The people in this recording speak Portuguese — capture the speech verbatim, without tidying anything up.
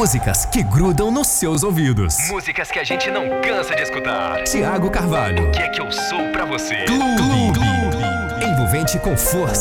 Músicas que grudam nos seus ouvidos. Músicas que a gente não cansa de escutar. Thiago Carvalho. O que é que eu sou pra você? Clube. Clube. Envolvente com força.